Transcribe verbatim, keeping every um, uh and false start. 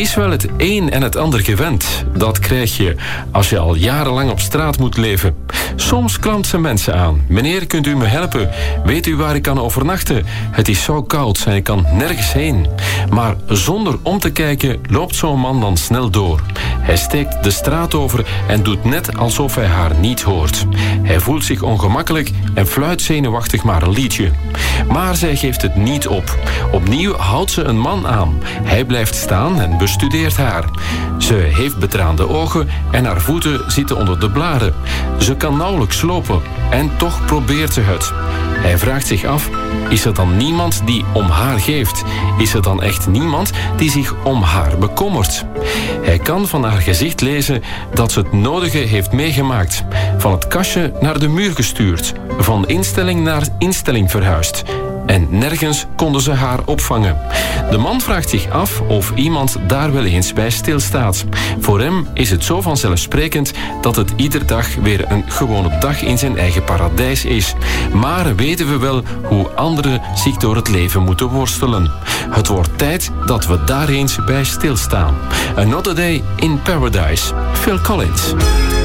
is wel het een en het ander gewend. Dat krijg je als je al jarenlang op straat moet leven. Soms klampt ze mensen aan. Meneer, kunt u me helpen? Weet u waar ik kan overnachten? Het is zo koud en ik kan nergens heen. Maar zonder om te kijken loopt zo'n man dan snel door. Hij steekt de straat over en doet net alsof hij haar niet hoort. Hij voelt zich ongemakkelijk en fluit zenuwachtig maar een liedje. Maar zij geeft het niet op. Opnieuw houdt ze een man aan. Hij blijft staan en bestudeert haar. Ze heeft betraande ogen en haar voeten zitten onder de blaren. Ze kan nauwelijks lopen en toch probeert ze het. Hij vraagt zich af, is er dan niemand die om haar geeft? Is er dan echt niemand die zich om haar bekommert? Hij kan van haar gezicht lezen dat ze het nodige heeft meegemaakt. Van het kastje naar de muur gestuurd. Van instelling naar instelling verhuisd. En nergens konden ze haar opvangen. De man vraagt zich af of iemand daar wel eens bij stilstaat. Voor hem is het zo vanzelfsprekend dat het iedere dag weer een gewone dag in zijn eigen paradijs is. Maar weten we wel hoe anderen zich door het leven moeten worstelen? Het wordt tijd dat we daar eens bij stilstaan. Another Day in Paradise. Phil Collins.